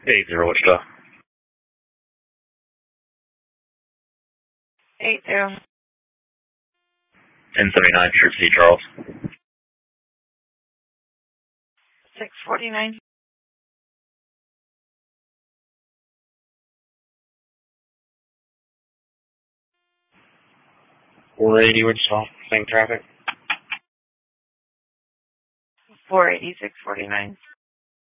80 Wichita. 80. 1079 Troop C Charles. 649. Or 80 Wichita, same traffic. 480, 649.